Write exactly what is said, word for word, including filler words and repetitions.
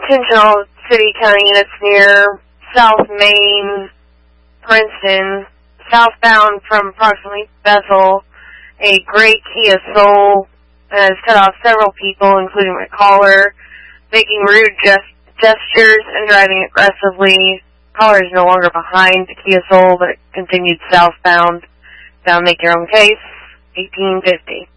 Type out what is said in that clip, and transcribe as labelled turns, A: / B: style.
A: intentional city county units near South Main, Princeton, southbound from approximately Bethel. A gray Kia Soul has cut off several people, including my caller, making rude gest- gestures and driving aggressively. Caller is no longer behind the Kia Soul, but it continued southbound. Now make your own case. eighteen fifty.